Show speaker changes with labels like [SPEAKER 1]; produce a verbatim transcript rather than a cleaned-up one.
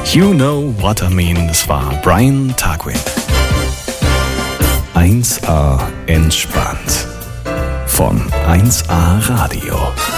[SPEAKER 1] You Know What I Mean, das war Brian Tarquin. eins A entspannt von eins A Radio.